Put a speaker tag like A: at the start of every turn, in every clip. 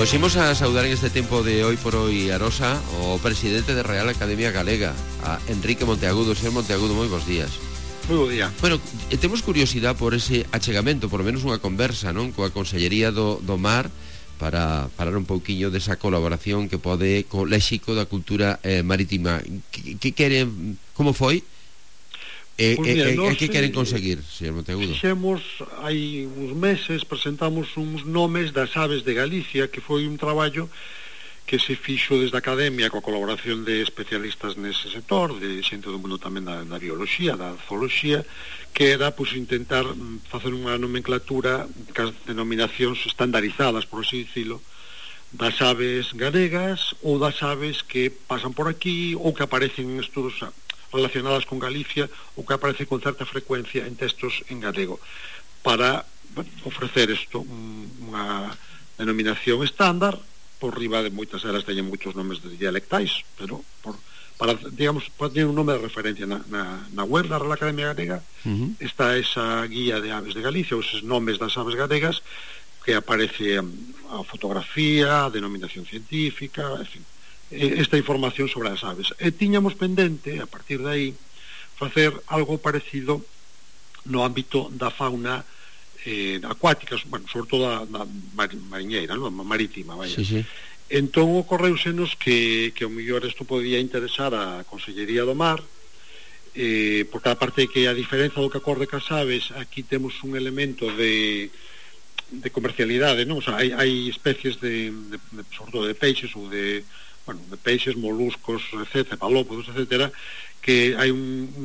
A: Pois imos a saudar en este tempo de hoy por hoy Arosa o presidente da Real Academia Galega, a Enrique Monteagudo. Señor Monteagudo, moi bons días.
B: Moi bo día.
A: Bueno, temos curiosidade por ese achegamento, por lo menos unha conversa, non, coa Consellería do Mar, para falar un pouquiño desa colaboración que pode co Léxico da Cultura Marítima. Que queren, como foi? Que queren conseguir, señor Monteagudo?
B: Fixemos, hai uns meses, presentamos uns nomes das aves de Galicia, que foi un traballo que se fixo desde a Academia coa colaboración de especialistas nese sector, de xente do mundo tamén da bioloxía, da zooloxía, que era pues, intentar facer unha nomenclatura cas denominacións estandarizadas, por así dicilo, das aves galegas ou das aves que pasan por aquí ou que aparecen en estudos relacionadas con Galicia ou que aparece con certa frecuencia en textos en galego, para ofrecer isto unha denominación estándar. Por riba de moitas eras teñen moitos nomes de dialectais, pero para, digamos, para tener un nome de referencia na web da Real Academia Galega. Está esa guía de aves de Galicia, ou esos nomes das aves galegas, que aparece a fotografía, a denominación científica, en fin, esta información sobre as aves. E tiñamos pendente, a partir de aí, facer algo parecido no ámbito da fauna acuática, bueno, sobre todo da mariñeira, no? Marítima, vaya.
A: Sí, sí.
B: Entón ocorreusenos que ao mellor isto podía interesar a Consellería do Mar, porque a parte que a diferenza do que acorde cas aves, aquí temos un elemento de comercialidade, non? O sea, hai especies sobre todo de peixes ou de peixes, moluscos, etc., palópodos, etc., que hai un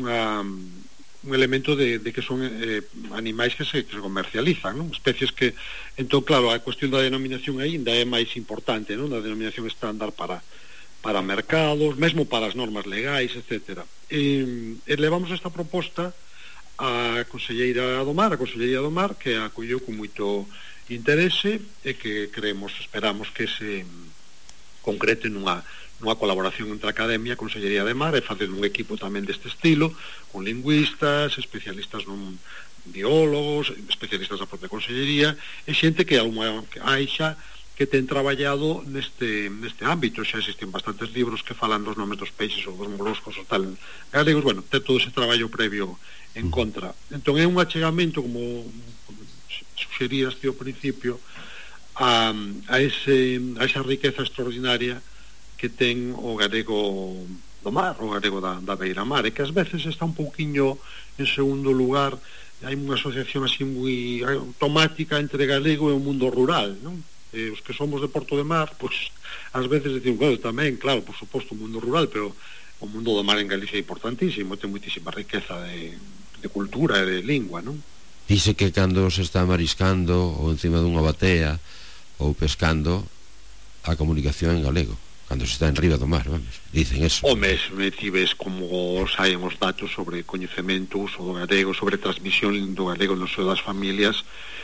B: elemento de que son animais que se comercializan, non? Especies que, entón, claro, a cuestión da denominación aínda é máis importante, non? Da denominación estándar para mercados, mesmo para as normas legais, etc. E levamos esta proposta a Consellería do Mar, que a acolleu con moito interese e que esperamos que se concrete nunha colaboración entre a Academia e a Consellería de Mar, e facer un equipo tamén deste estilo, con lingüistas, especialistas biólogos, especialistas da propia Consellería, e xente que hai xa que ten traballado neste ámbito. Xa existen bastantes libros que falan dos nomes dos peixes ou dos moluscos ou tal galegos. Bueno, ten todo ese traballo previo en contra. Entón é un achegamento, como suxerías ti ao principio, a esa riqueza extraordinaria que ten o galego do mar, o galego da beira-mar, e que ás veces está un pouquiño en segundo lugar. Hai unha asociación así moi automática entre galego e o mundo rural, non? Os que somos de Porto de Mar, pois ás veces decimos, bueno, tamén, claro, por suposto o mundo rural, pero o mundo do mar en Galicia é importantísimo, ten moitísima riqueza de cultura e de lingua, non?
A: Dice que cando se está mariscando ou encima dunha batea ou pescando, a comunicación en galego, cando se está en riba do mar, vamos, dicen eso.
B: Home, me ves como saen os datos sobre coñecemento, uso do galego, sobre transmisión do galego no seo das familias,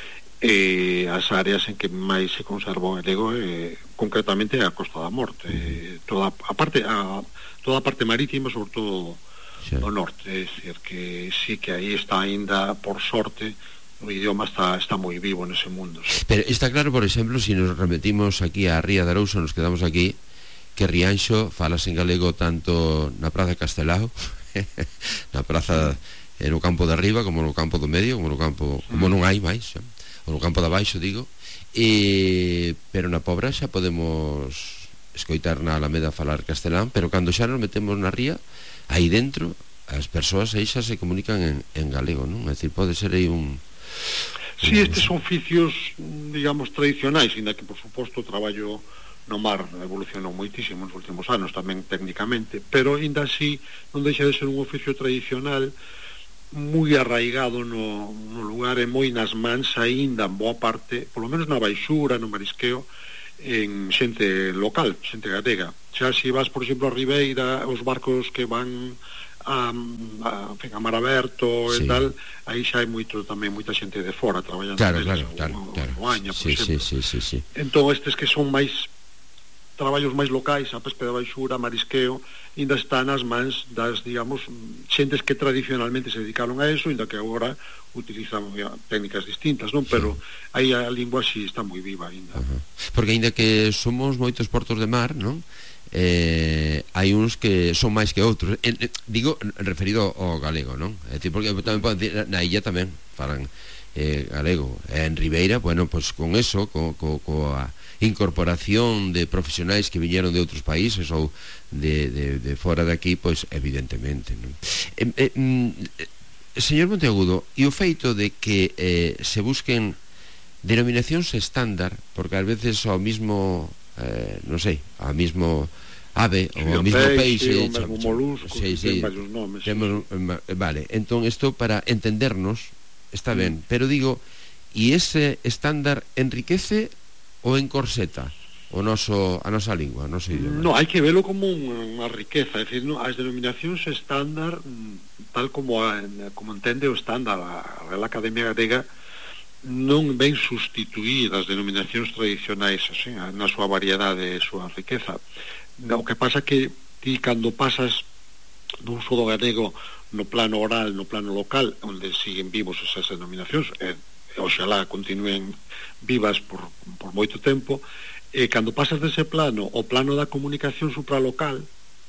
B: as áreas en que máis se conserva o galego, concretamente a Costa da Morte, toda a parte marítima, sobre todo do norte. É dicir, que sí que aí está aínda, por sorte, o idioma está moi vivo nese mundo.
A: Pero está claro, por exemplo, se nos remetimos aquí á Ría de Arousa, nos quedamos aquí, que Rianxo falas en galego tanto na Praza de Castelao na praza no campo de arriba, como no campo do medio, como non hai máis, ou no campo de abaixo, digo, pero na Pobra xa podemos escoitar na Alameda falar castelán, pero cando xa nos metemos na ría, aí dentro as persoas aí xa se comunican en galego, non? É dicir, pode ser aí un...
B: Sí, estes son oficios, digamos, tradicionais, ainda que, por suposto, o traballo no mar evolucionou moitísimo nos últimos anos, tamén técnicamente, pero ainda así non deixa de ser un oficio tradicional moi arraigado no lugar e moi nas mans aínda en boa parte, polo menos na baixura, no marisqueo, en xente local, xente galega. Xa se vas, por exemplo, a Ribeira, os barcos que van a mar aberto e tal, aí xa hai moita xente de fora traballando.
A: Claro.
B: Oaña, por exemplo.
A: Sí.
B: Entón estes que son máis traballos máis locais, a pesca de baixura, marisqueo, ainda está nas mans das, digamos, xentes que tradicionalmente se dedicaron a eso, ainda que agora utilizan técnicas distintas, non? Pero aí a lingua si está moi viva ainda.
A: Porque ainda que somos moitos portos de mar, non? Hai uns que son máis que outros, digo, referido ao galego, non? É dicir, porque tamén poden decir, na illa tamén falan galego, en Ribeira, bueno, pues con eso, coa incorporación de profesionais que viñeron de outros países ou de fora de aquí, pois evidentemente, non? Señor Monteagudo, e o feito de que se busquen denominacións estándar, porque ás veces ao mismo non sei, ao mismo ave ou ao mismo peixe,
B: o mesmo molusco, ten varios nomes.
A: Vale, entón isto para entendernos está ben, pero digo, e ese estándar enriquece ou encorseta a nosa lingua, o noso idioma?
B: No, hai que velo como unha riqueza, é dicir, no, as denominacións estándar, tal como entende o estándar a Real Academia Galega, non ven sustituir as denominacións tradicionais así, na súa variedade e súa riqueza. O que pasa que ti cando pasas dun uso do galego no plano oral, no plano local, onde siguen vivos esas denominacións, e oxalá continúen vivas por moito tempo, e cando pasas dese plano ao plano da comunicación supralocal,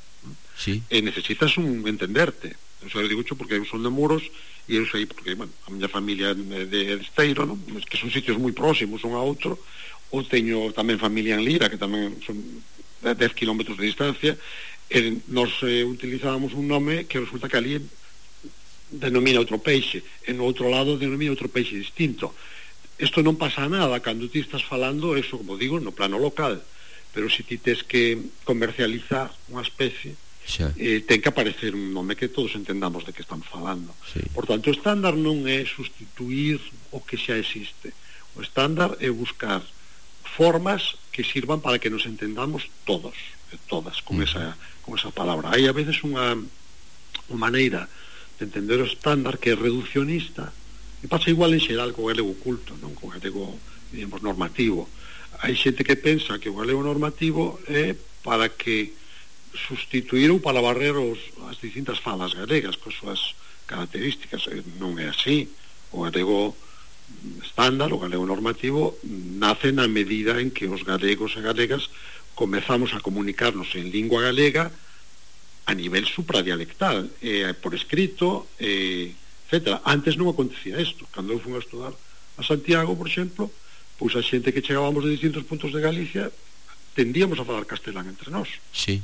A: sí,
B: necesitas entenderte. Eso eu digo porque eu son de Muros e eu sei, porque, bueno, a miña familia é de Esteiro, non? Que son sitios moi próximos un a outro, ou teño tamén familia en Lira, que tamén son 10 kilómetros de distancia, e nos utilizábamos un nome que resulta que ali denomina outro peixe, e no outro lado denomina outro peixe distinto. Isto non pasa nada cando ti estás falando, eso, como digo, no plano local, pero se ti tes que comercializar unha especie, ten que aparecer un nome que todos entendamos de que estamos falando.
A: Sí.
B: Por tanto, o estándar non é sustituir o que xa existe. O estándar é buscar formas que sirvan para que nos entendamos todos e todas con esa palabra. Hai a veces unha maneira de entender o estándar que é reduccionista, e pasa igual en xeral co galego culto, non? Co galego, digamos, normativo. Hai xente que pensa que o galego normativo é para que sustituir ou para barrer as distintas falas galegas con súas características. Non é así. O galego estándar, o galego normativo, nace na medida en que os galegos e galegas comezamos a comunicarnos en lingua galega a nivel supradialectal, por escrito, etc. Antes non acontecía isto. Cando eu fui a estudar a Santiago, por exemplo, pois a xente que chegábamos de distintos puntos de Galicia tendíamos a falar castelán entre nós.
A: Sí.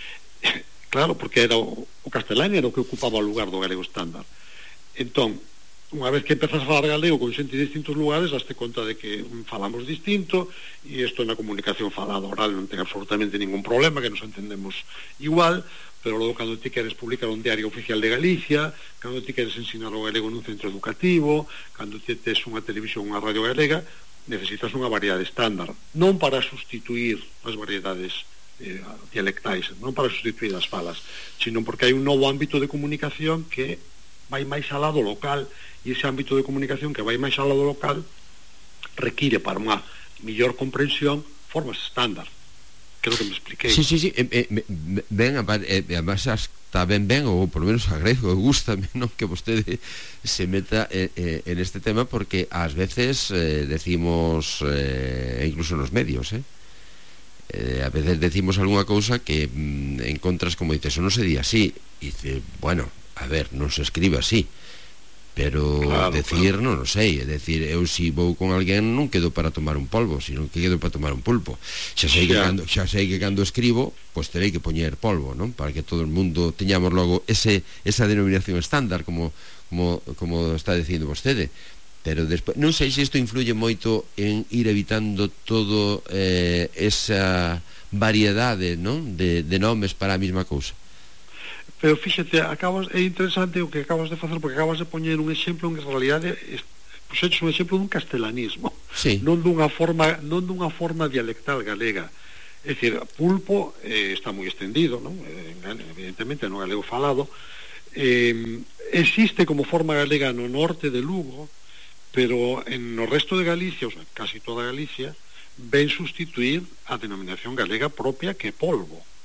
B: Claro, porque era o castelán era o que ocupaba o lugar do galego estándar. Entón, unha vez que empezas a falar galego con xente de distintos lugares, daste conta de que falamos distinto, e isto na comunicación falada oral non ten absolutamente ningún problema, que nos entendemos igual, pero logo cando ti queres publicar un diario oficial de Galicia, cando ti queres ensinar o galego nun centro educativo, cando ti tes unha televisión, unha radio galega, necesitas unha variedade estándar, non para sustituir as variedades dialectais, non para sustituir as falas, sino porque hai un novo ámbito de comunicación que vai máis ao lado local, e ese ámbito de comunicación que vai máis ao lado local require para unha mellor comprensión formas estándar. Creo que me expliquei.
A: Sí. Ben, además está ben, ou por lo menos agrego, gústame, non, que vostede se meta en este tema, porque ás veces decimos, incluso nos medios, a veces decimos algunha cousa que encontras como dices, eso non se di así, e dice, bueno, a ver, non se escribe así, pero claro, decir, claro. Non o sei, é decir, eu si vou con alguén non quedo para tomar un polvo, sino que quedo para tomar un pulpo. Xa sei que cando escribo, pois terei que poñer polvo, non? Para que todo o mundo teñamos logo esa denominación estándar, como está dicindo vostede. Pero despois, non sei se isto influye moito en ir evitando todo esa variedade, non? De nomes para a mesma cousa.
B: Pero fíxate, é interesante o que acabas de facer, porque acabas de poñer un exemplo en que en realidade puxeches un exemplo dun castelanismo,
A: sí.
B: non dunha forma dialectal galega. É dicir, pulpo está moi extendido, non? Evidentemente no galego falado, existe como forma galega no norte de Lugo, pero no resto de Galicia, o sea, casi toda Galicia, ven sustituir a denominación galega propia, que é polvo. O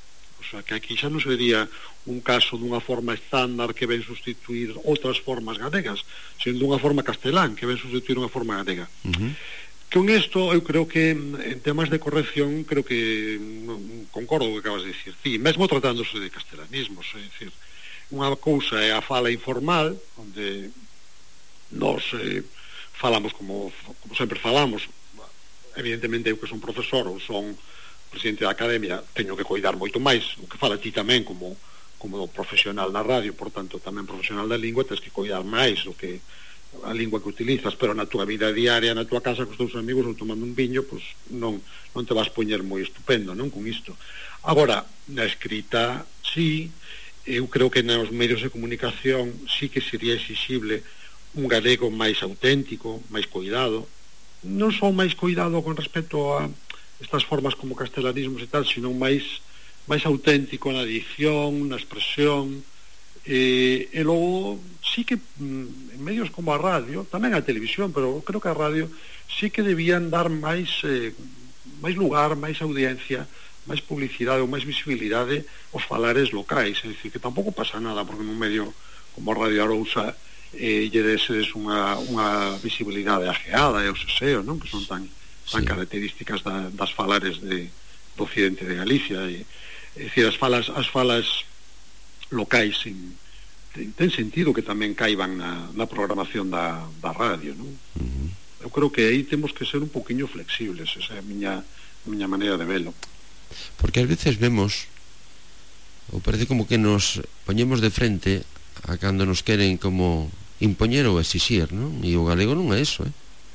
B: O sea, que aquí xa non sería un caso dunha forma estándar que ven sustituir outras formas galegas, sino dunha forma castelán que ven sustituir unha forma galega. Con isto, eu creo que en temas de corrección, creo que concordo co que acabas de dicir. Sí, mesmo tratándose de castelanismos, é dicir, unha cousa é a fala informal, onde nos falamos como sempre falamos. Evidentemente, eu que son profesor ou son presidente da academia, teño que coidar moito máis o que fala ti tamén como profesional na radio, por tanto tamén profesional da lingua, tens que coidar máis o que a lingua que utilizas, pero na túa vida diaria, na túa casa cos teus amigos ou tomando un viño, pois non te vas poñer moi estupendo, non, con isto. Agora, na escrita, sí, eu creo que nos medios de comunicación sí que sería exixible un galego máis auténtico, máis coidado, non só máis coidado con respecto a estas formas como castelanismos e tal, sino máis auténtico na dicción, na expresión, e logo sí que en medios como a radio, tamén a televisión, pero creo que a radio sí que debían dar máis lugar, máis audiencia, máis publicidade ou máis visibilidade aos falares locais. É dicir, que tampouco pasa nada porque nun medio como a Radio Arousa lle deses unha visibilidade ajeada e o seseo, non? Que son tan características das falares do occidente de Galicia. É dicir, as falas locais ten sentido que tamén caiban na programación da radio, non? Eu creo que aí temos que ser un poquinho flexibles, esa é a miña maneira de velo.
A: Porque ás veces vemos, ou parece como que nos poñemos de frente a cando nos queren como impoñer ou exixir, non? E o galego non é eso,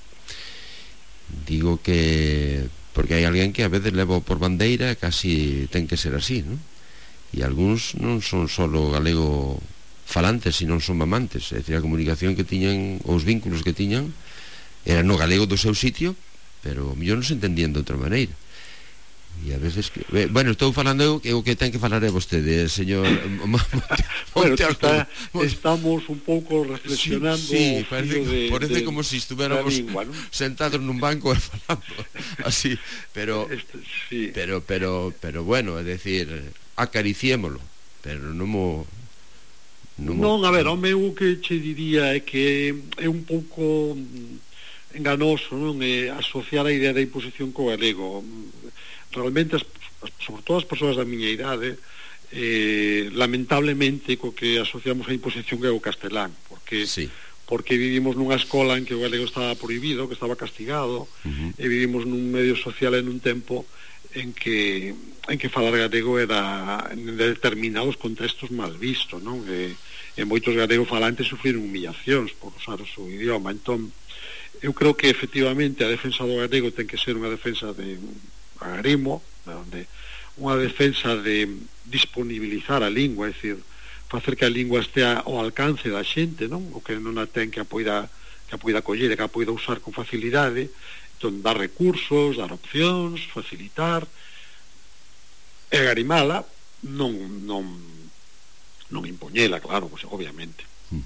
A: Digo que porque hai alguén que a veces leva por bandeira, casi ten que ser así, non? E algúns non son solo galego falantes, sino son mamantes, é dicir, a comunicación que tiñan, os vínculos que tiñan eran no galego do seu sitio, pero mellor non se entendían de outra maneira. E a veces que... Bueno, estou falando eu que o que ten que falar é vostede, señor
B: Bueno, estamos un pouco reflexionando.
A: Sí, parece como se si estuviéramos lingua, ¿no? Sentados nun banco e falando así, pero bueno, é decir, acariciémolo, pero non,
B: a ver, o meu que che diría é que é un pouco enganoso, non? Asociar a idea da imposición co galego. Realmente, sobre todo as persoas da miña idade, lamentablemente co que asociamos a imposición é o castelán, porque vivimos nunha escola en que o galego estaba prohibido, que estaba castigado, e vivimos nun medio social en un tempo en que falar galego era en determinados contextos mal visto, non? E moitos galegos falantes sufriron humillacións por usar o seu idioma. Entón, eu creo que efectivamente a defensa do galego ten que ser unha defensa de agarimo, unha defensa de disponibilizar a lingua, é dicir, facer que a lingua estea ao alcance da xente, non? O que non a ten que a poida coller e que a poida usar con facilidade. Entón, dar recursos, dar opcións, facilitar e agarimala, non impoñela, claro, pues, obviamente.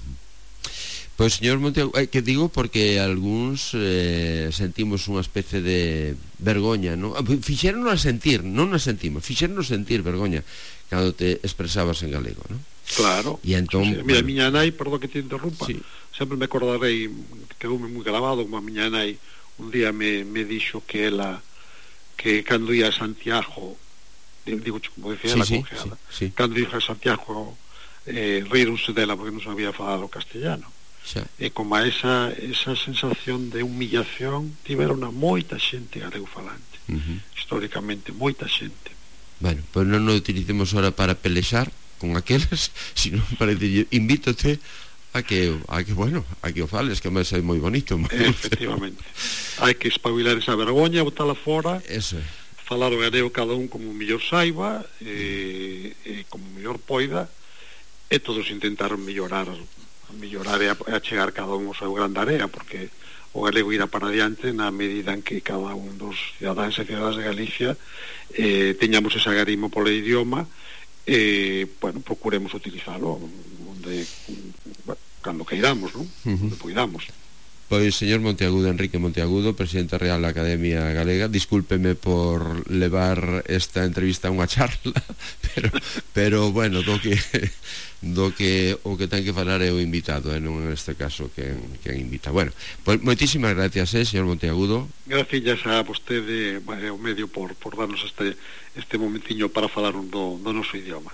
A: Pois, señor Monteagudo, que digo porque algúns sentimos unha especie de vergoña, non? Fixéronos sentir, non nos sentimos, fixéronos sentir vergoña cando te expresabas en galego, non?
B: Claro.
A: E entón,
B: mira, miña nai, perdón que te interrumpa, sempre me acordarei, quedoume moi grabado como a miña nai un día me dixo que ela, que cando ia a Santiago, digo, como decía ela, congelada, cando ia a Santiago, ríronse dela porque non sabía falar o castellano. E como a esa sensación de humillación tiveron a moita xente galego falante, históricamente, moita xente.
A: Bueno, pois non o utilicemos ahora para pelexar con aqueles, sino para dicir, invítote a que o fales, que máis é moi bonito.
B: Efectivamente, hai que espabilar esa vergoña, botala fora.
A: Eso é.
B: Falar o galego cada un como mellor saiba, como mellor poida, e todos intentaron mellorar e a chegar cada un ao seu grande área, porque o galego irá para diante na medida en que cada un dos cidadáns e cidadas de Galicia teñamos ese agarimo polo idioma, procuremos utilizalo onde, cando queiramos, non? Onde poidamos.
A: Pois, señor Monteagudo, Enrique Monteagudo, presidente real da Academia Galega, discúlpeme por levar esta entrevista a unha charla, pero bueno, do que o que ten que falar é o invitado, non neste caso quen invita. Bueno, pois moitísimas gracias, señor Monteagudo.
B: Gracias a vostede, o medio, por darnos este momentiño para falar do noso idioma.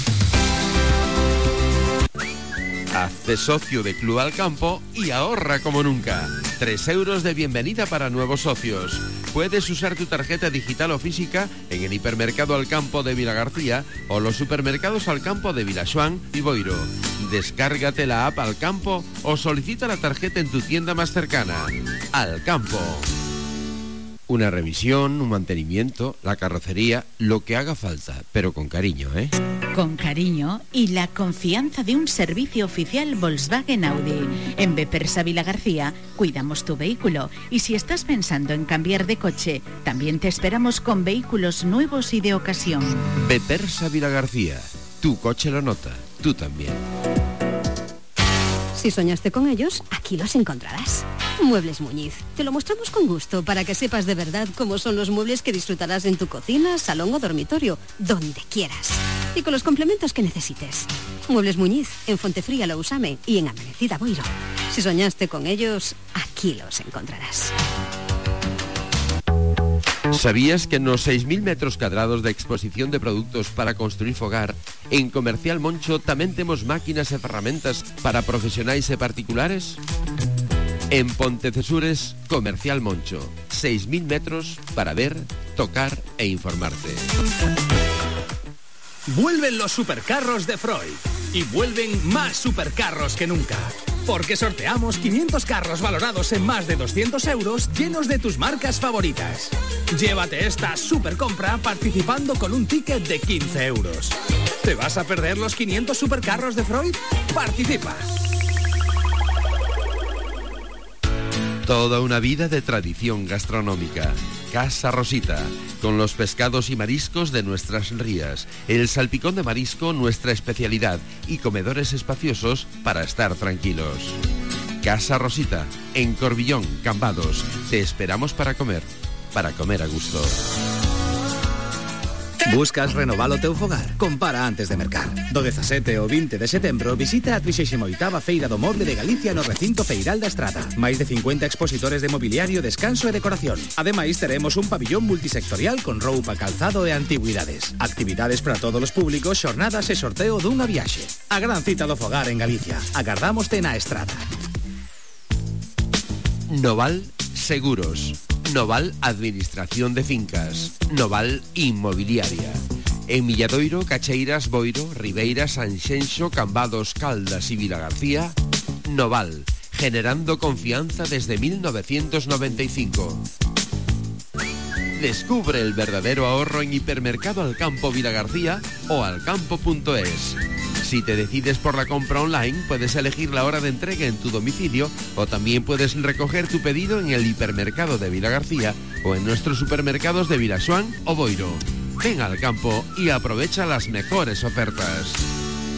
A: Hazte socio de Club Alcampo y ahorra como nunca. 3 euros de bienvenida para nuevos socios. Puedes usar tu tarjeta digital o física en el hipermercado Alcampo de Vilagarcía o los supermercados Alcampo de Vilaxoán y Boiro. Descárgate la app Alcampo o solicita la tarjeta en tu tienda más cercana. Alcampo. Una revisión, un mantenimiento, la carrocería, lo que haga falta, pero con cariño, ¿eh?
C: Con cariño y la confianza de un servicio oficial Volkswagen Audi. En Bepersa Vilagarcía cuidamos tu vehículo y si estás pensando en cambiar de coche, también te esperamos con vehículos nuevos y de ocasión.
A: Bepersa Vilagarcía, tu coche lo nota, tú también.
D: Si soñaste con ellos, aquí los encontrarás. Muebles Muñiz. Te lo mostramos con gusto para que sepas de verdad cómo son los muebles que disfrutarás en tu cocina, salón o dormitorio, donde quieras. Y con los complementos que necesites. Muebles Muñiz, en Fontefría Lousame y en Amanecida Boiro. Si soñaste con ellos, aquí los encontrarás.
A: ¿Sabías que nos 6.000 metros cuadrados de exposición de productos para construir fogar en Comercial Moncho tamén temos máquinas e ferramentas para profesionais e particulares? En Pontecesures, Comercial Moncho, 6.000 metros para ver, tocar e informarte.
E: Vuelven los supercarros de Freud y vuelven más supercarros que nunca. Porque sorteamos 500 carros valorados en más de 200 euros llenos de tus marcas favoritas. Llévate esta supercompra participando con un ticket de 15 euros. ¿Te vas a perder los 500 supercarros de Freud? ¡Participa!
A: Toda una vida de tradición gastronómica. Casa Rosita, con los pescados y mariscos de nuestras rías, el salpicón de marisco nuestra especialidad y comedores espaciosos para estar tranquilos. Casa Rosita, en Corbillón, Cambados. Te esperamos para comer a gusto.
E: Buscas renovar o teu fogar? Compara antes de mercar. Do 17 ao 20 de setembro visita a 38ª Feira do Moble de Galicia no recinto Feiral da Estrada. Máis de 50 expositores de mobiliario, descanso e decoración. Ademais, teremos un pabillón multisectorial con roupa, calzado e antigüidades. Actividades para todos os públicos, xornadas e sorteo dunha viaxe. A gran cita do fogar en Galicia. Agardámoste na Estrada.
A: Noval Seguros. Noval Administración de Fincas, Noval Inmobiliaria. En Milladoiro, Cacheiras, Boiro, Ribeira, Sanxenxo, Cambados, Caldas y Vilagarcía, Noval, generando confianza desde 1995. Descubre el verdadero ahorro en Hipermercado Alcampo Vilagarcía o alcampo.es. Si te decides por la compra online, puedes elegir la hora de entrega en tu domicilio o también puedes recoger tu pedido en el hipermercado de Vilagarcía o en nuestros supermercados de Vilaxoán o Boiro. Ven al campo y aprovecha las mejores ofertas.